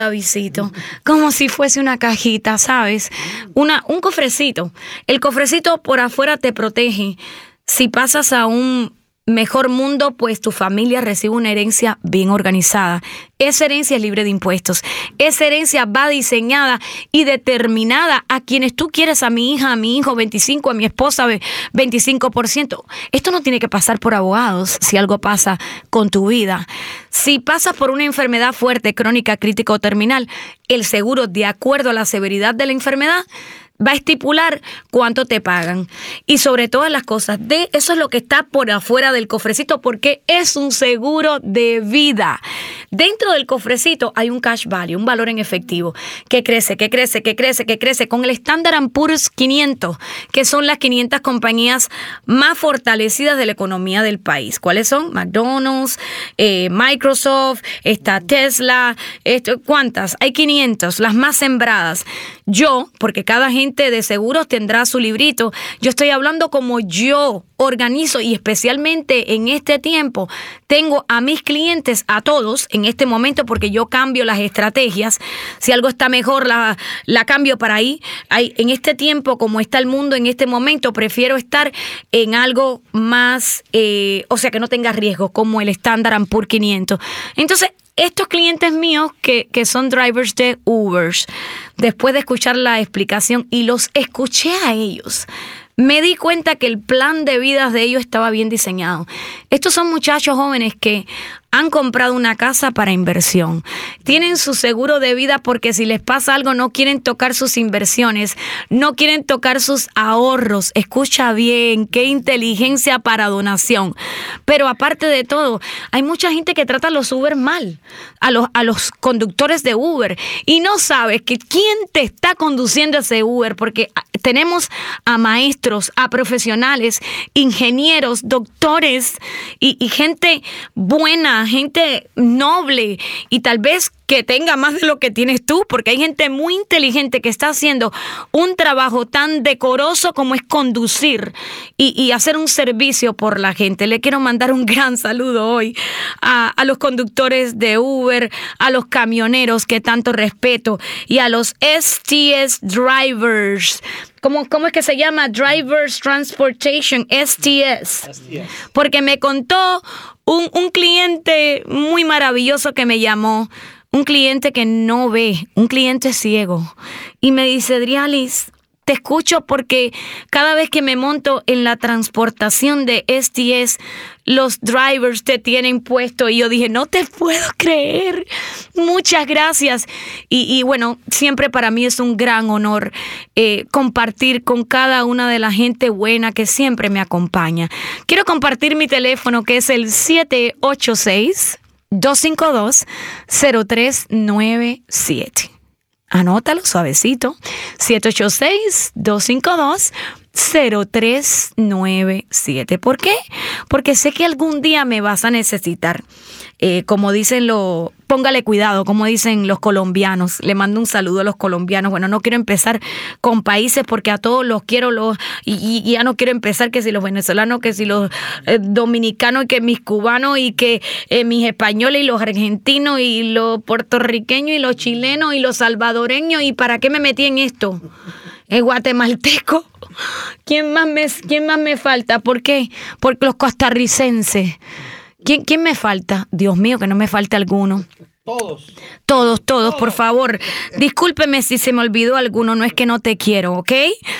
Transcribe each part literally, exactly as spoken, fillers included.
Davidcito, como si fuese una cajita, ¿sabes? Una, un cofrecito. El cofrecito por afuera te protege. Si pasas a un mejor mundo, pues tu familia recibe una herencia bien organizada. Esa herencia es libre de impuestos. Esa herencia va diseñada y determinada a quienes tú quieres, a mi hija, a mi hijo, veinticinco, a mi esposa, veinticinco por ciento. Esto no tiene que pasar por abogados si algo pasa con tu vida. Si pasas por una enfermedad fuerte, crónica, crítica o terminal, el seguro, de acuerdo a la severidad de la enfermedad, va a estipular cuánto te pagan. Y sobre todas las cosas, de eso es lo que está por afuera del cofrecito, porque es un seguro de vida. Dentro del cofrecito hay un cash value, un valor en efectivo, que crece, que crece, que crece, que crece, con el Standard and Poor's quinientos, que son las quinientas compañías más fortalecidas de la economía del país. ¿Cuáles son? McDonald's, eh, Microsoft, está Tesla, esto, ¿cuántas? Hay quinientas, las más sembradas. Yo, porque cada gente de seguros tendrá su librito, yo estoy hablando como yo organizo, y especialmente en este tiempo tengo a mis clientes, a todos en este momento, porque yo cambio las estrategias. Si algo está mejor, la, la cambio para ahí. Hay, en este tiempo, como está el mundo en este momento, prefiero estar en algo más, eh, o sea, que no tenga riesgo, como el Standard and Poor's quinientos. Entonces, estos clientes míos que, que son drivers de Ubers, después de escuchar la explicación y los escuché a ellos, me di cuenta que el plan de vida de ellos estaba bien diseñado. Estos son muchachos jóvenes que han comprado una casa para inversión. Tienen su seguro de vida porque si les pasa algo no quieren tocar sus inversiones, no quieren tocar sus ahorros. Escucha bien, qué inteligencia para donación. Pero aparte de todo, hay mucha gente que trata a los Uber mal, a los, a los conductores de Uber, y no sabes que quién te está conduciendo ese Uber, porque tenemos a maestros, a profesionales, ingenieros, doctores y, y gente buena, gente noble, y tal vez que tenga más de lo que tienes tú, porque hay gente muy inteligente que está haciendo un trabajo tan decoroso como es conducir y, y hacer un servicio por la gente. Le quiero mandar un gran saludo hoy a, a los conductores de Uber, a los camioneros que tanto respeto, y a los S T S drivers. ¿Cómo, ¿Cómo es que se llama? Drivers Transportation, S T S. S T S. Porque me contó un, un cliente muy maravilloso que me llamó, un cliente que no ve, un cliente ciego, y me dice: Drialis, te escucho porque cada vez que me monto en la transportación de S T S, los drivers te tienen puesto. Y yo dije: no te puedo creer, muchas gracias. Y, y bueno, siempre para mí es un gran honor eh, compartir con cada una de la gente buena que siempre me acompaña. Quiero compartir mi teléfono, que es el siete ocho seis, dos cinco dos, cero tres nueve siete. Anótalo suavecito. siete ocho seis, dos cinco dos, cero tres nueve siete. ¿Por qué? Porque sé que algún día me vas a necesitar. Eh, como dicen los, póngale cuidado, como dicen los colombianos. Le mando un saludo a los colombianos. Bueno, no quiero empezar con países porque a todos los quiero, los y, y, y ya no quiero empezar que si los venezolanos, que si los eh, dominicanos, que mis cubanos, y que eh, mis españoles, y los argentinos, y los puertorriqueños, y los chilenos, y los salvadoreños. ¿Y para qué me metí en esto? ¿El guatemalteco? ¿Quién más me, quién más me falta? ¿Por qué? Porque los costarricenses. ¿Quién, ¿Quién me falta? Dios mío, que no me falte alguno. Todos. Todos, todos, por favor. Discúlpeme si se me olvidó alguno, no es que no te quiero, ¿ok?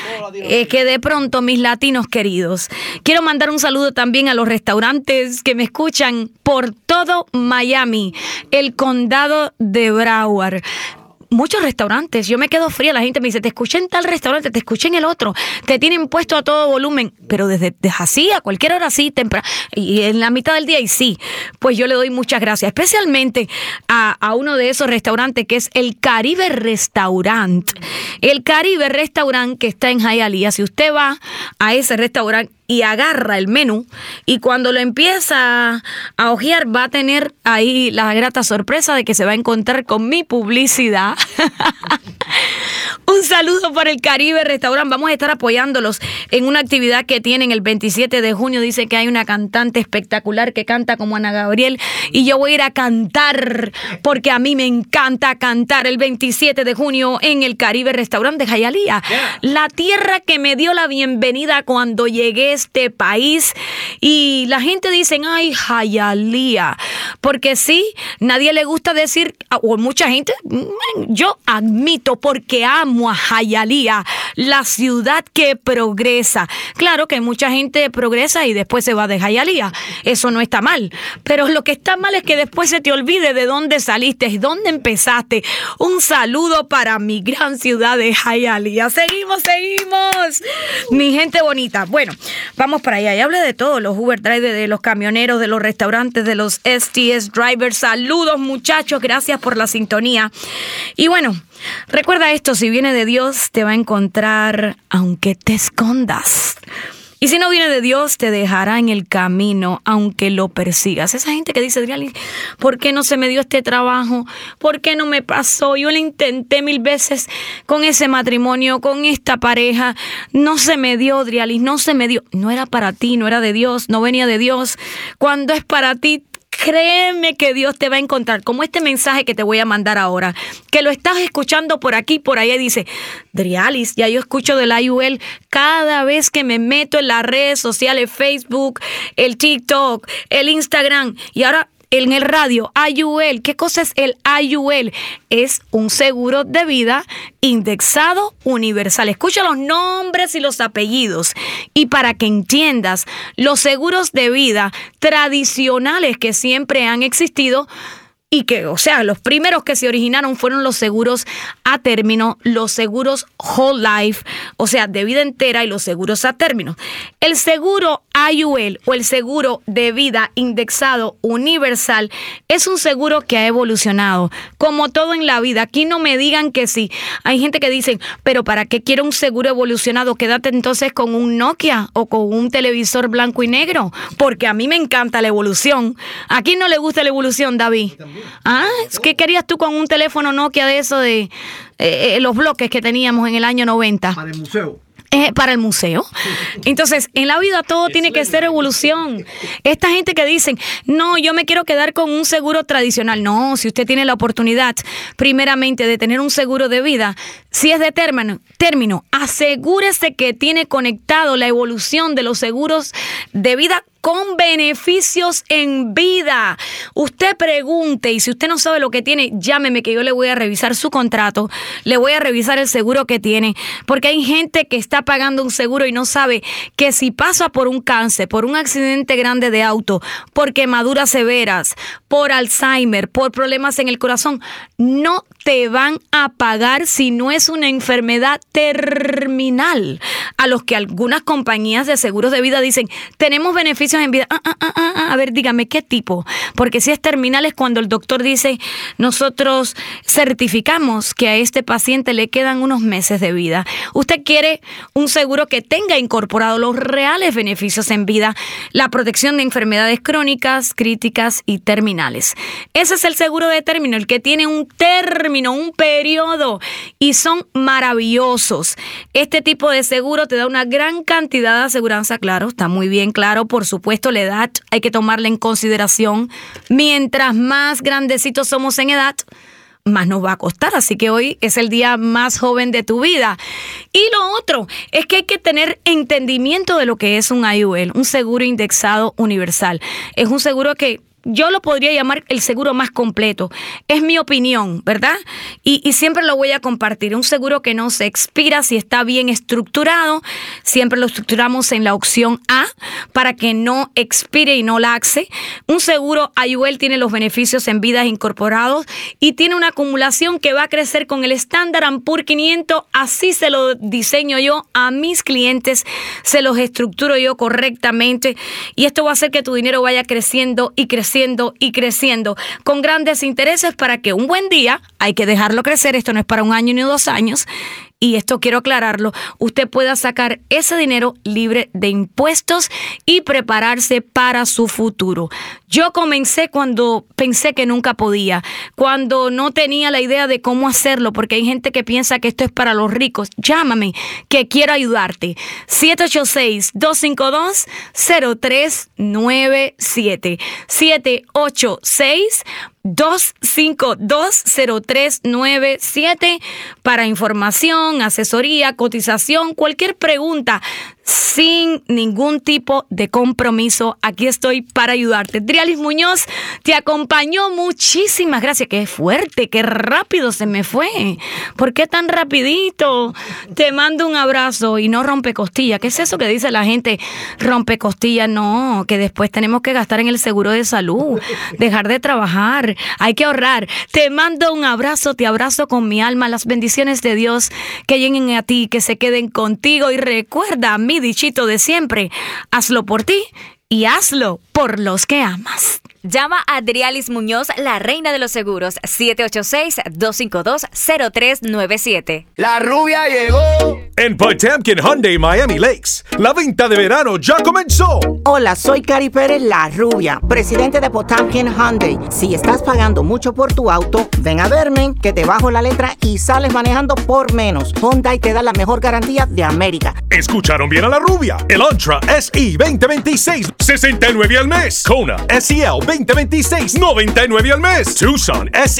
Es que de pronto, mis latinos queridos. Quiero mandar un saludo también a los restaurantes que me escuchan por todo Miami, el condado de Broward. Muchos restaurantes, yo me quedo fría, la gente me dice: te escuché en tal restaurante, te escuché en el otro, te tienen puesto a todo volumen, pero desde, desde así, a cualquier hora así, temprano, y en la mitad del día, y sí, pues yo le doy muchas gracias, especialmente a, a uno de esos restaurantes que es el Caribe Restaurant, el Caribe Restaurant que está en Hialeah. Si usted va a ese restaurante y agarra el menú, y cuando lo empieza a hojear, va a tener ahí la grata sorpresa de que se va a encontrar con mi publicidad. Un saludo para el Caribe Restaurant. Vamos a estar apoyándolos en una actividad que tienen el veintisiete de junio. Dice que hay una cantante espectacular que canta como Ana Gabriel y yo voy a ir a cantar porque a mí me encanta cantar el veintisiete de junio en el Caribe Restaurant de Hialeah. Yeah. La tierra que me dio la bienvenida cuando llegué a este país. Y la gente dice, ay, Hialeah. Porque sí, nadie le gusta decir, o mucha gente, yo admito porque amo a Hialeah, la ciudad que progresa. Claro que mucha gente progresa y después se va de Hialeah. Eso no está mal. Pero lo que está mal es que después se te olvide de dónde saliste y dónde empezaste. Un saludo para mi gran ciudad de Hialeah. Seguimos, seguimos. Mi gente bonita. Bueno, vamos para allá. Y hable de todo, los Uber drivers, de los camioneros, de los restaurantes, de los S T S drivers. Saludos, muchachos. Gracias por la sintonía. Y bueno, recuerda esto, si viene de Dios, te va a encontrar aunque te escondas. Y si no viene de Dios, te dejará en el camino, aunque lo persigas. Esa gente que dice, Adrián, ¿por qué no se me dio este trabajo? ¿Por qué no me pasó? Yo le intenté mil veces con ese matrimonio, con esta pareja. No se me dio, Adrián, no se me dio. No era para ti, no era de Dios, no venía de Dios. Cuando es para ti, créeme que Dios te va a encontrar, como este mensaje que te voy a mandar ahora, que lo estás escuchando por aquí, por allá, y dice, Drialis, ya yo escucho del I U L cada vez que me meto en las redes sociales, Facebook, el TikTok, el Instagram, y ahora en el radio, I U L. ¿Qué cosa es el I U L? Es un seguro de vida indexado universal. Escucha los nombres y los apellidos. Y para que entiendas, los seguros de vida tradicionales que siempre han existido y que, o sea, los primeros que se originaron fueron los seguros a término, los seguros whole life, o sea, de vida entera, y los seguros a término. El seguro I U L o el seguro de vida indexado universal es un seguro que ha evolucionado, como todo en la vida. Aquí no me digan que sí. Hay gente que dice, pero ¿para qué quiero un seguro evolucionado? Quédate entonces con un Nokia o con un televisor blanco y negro, porque a mí me encanta la evolución. ¿A quién no le gusta la evolución, David? Ah, ¿qué querías tú con un teléfono Nokia de eso de eh, los bloques que teníamos en el año noventa? Para el museo. Eh, para el museo. Entonces, en la vida todo tiene que ser evolución. Esta gente que dicen, no, yo me quiero quedar con un seguro tradicional. No, si usted tiene la oportunidad, primeramente, de tener un seguro de vida, si es de término, término, asegúrese que tiene conectado la evolución de los seguros de vida con beneficios en vida. Usted pregunte, y si usted no sabe lo que tiene, llámeme que yo le voy a revisar su contrato, le voy a revisar el seguro que tiene, porque hay gente que está pagando un seguro y no sabe que si pasa por un cáncer, por un accidente grande de auto, por quemaduras severas, por Alzheimer, por problemas en el corazón, no te van a pagar si no es una enfermedad terminal, a los que algunas compañías de seguros de vida dicen, tenemos beneficios en vida. Ah, ah, ah, ah, a ver, dígame, ¿qué tipo? Porque si es terminal es cuando el doctor dice, nosotros certificamos que a este paciente le quedan unos meses de vida. Usted quiere un seguro que tenga incorporado los reales beneficios en vida, la protección de enfermedades crónicas, críticas y terminales. Ese es el seguro de término, el que tiene un término, un periodo, y son maravillosos. Este tipo de seguro te da una gran cantidad de aseguranza, claro, está muy bien claro, por supuesto, la edad hay que tomarla en consideración. Mientras más grandecitos somos en edad, más nos va a costar, así que hoy es el día más joven de tu vida. Y lo otro es que hay que tener entendimiento de lo que es un I U L, un seguro indexado universal. Es un seguro que yo lo podría llamar el seguro más completo. Es mi opinión, ¿verdad? Y, y siempre lo voy a compartir. Un seguro que no se expira si está bien estructurado. Siempre lo estructuramos en la opción A para que no expire y no laxe. Un seguro I U L tiene los beneficios en vida incorporados y tiene una acumulación que va a crecer con el Standard and Poor's quinientos. Así se lo diseño yo a mis clientes, se los estructuro yo correctamente y esto va a hacer que tu dinero vaya creciendo y creciendo. creciendo y creciendo con grandes intereses para que un buen día, hay que dejarlo crecer, esto no es para un año ni dos años, y esto quiero aclararlo, usted pueda sacar ese dinero libre de impuestos y prepararse para su futuro. Yo comencé cuando pensé que nunca podía, cuando no tenía la idea de cómo hacerlo, porque hay gente que piensa que esto es para los ricos. Llámame, que quiero ayudarte. siete ocho seis, dos cinco dos, cero tres nueve siete. siete ocho seis, dos cinco dos, cero tres nueve siete para información, asesoría, cotización, cualquier pregunta sin ningún tipo de compromiso. Aquí estoy para ayudarte. Drialis Muñoz te acompañó. Muchísimas gracias. Qué fuerte, qué rápido se me fue. ¿Por qué tan rapidito? Te mando un abrazo y no rompe costilla. ¿Qué es eso que dice la gente? Rompe costilla, no, que después tenemos que gastar en el seguro de salud, dejar de trabajar, hay que ahorrar. Te mando un abrazo, te abrazo con mi alma. Las bendiciones de Dios que lleguen a ti, que se queden contigo. Y recuerda mi dichito de siempre: hazlo por ti y hazlo por los que amas. Llama a Drialis Muñoz, la reina de los seguros, siete ocho seis, dos cinco dos, cero tres nueve siete. La rubia llegó. En Potemkin Hyundai Miami Lakes, la venta de verano ya comenzó. Hola, soy Cari Pérez, la rubia, presidente de Potemkin Hyundai. Si estás pagando mucho por tu auto, ven a verme, que te bajo la letra y sales manejando por menos. Hyundai te da la mejor garantía de América. Escucharon bien a la rubia. El Entra S E veinte veintiséis, sesenta y nueve al mes. Kona S E L veinte veintiséis, noventa y nueve al mes. Tucson S